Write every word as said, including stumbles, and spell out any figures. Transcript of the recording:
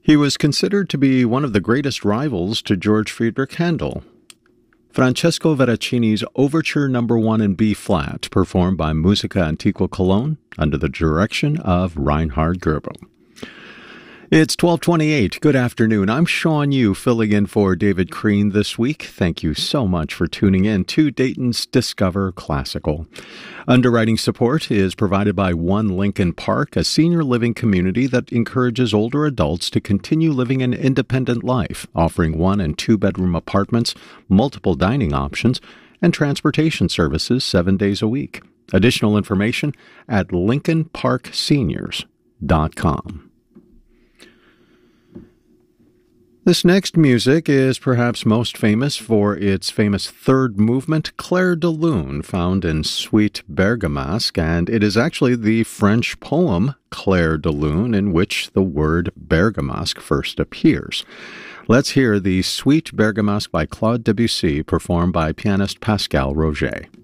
He was considered to be one of the greatest rivals to George Friedrich Handel. Francesco Veracini's Overture Number One in B-flat, performed by Musica Antiqua Cologne under the direction of Reinhard Goebel. It's twelve twenty-eight. Good afternoon. I'm Sean Yu, filling in for David Crean this week. Thank you so much for tuning in to Dayton's Discover Classical. Underwriting support is provided by One Lincoln Park, a senior living community that encourages older adults to continue living an independent life, offering one- and two-bedroom apartments, multiple dining options, and transportation services seven days a week. Additional information at lincoln park seniors dot com. This next music is perhaps most famous for its famous third movement, Clair de Lune, found in Suite Bergamasque, and it is actually the French poem Clair de Lune in which the word Bergamasque first appears. Let's hear the Suite Bergamasque by Claude Debussy, performed by pianist Pascal Roget.